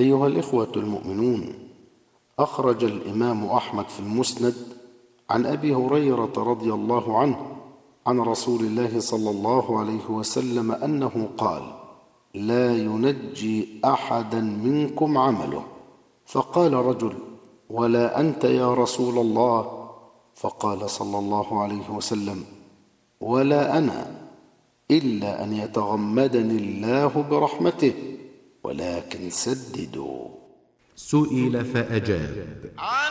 أيها الإخوة المؤمنون، أخرج الإمام أحمد في المسند عن أبي هريرة رضي الله عنه عن رسول الله صلى الله عليه وسلم أنه قال: لا ينجي أحدا منكم عمله. فقال رجل: ولا أنت يا رسول الله؟ فقال صلى الله عليه وسلم: ولا أنا، إلا أن يتغمدني الله برحمته، ولكن سددوا. سئل فأجاب: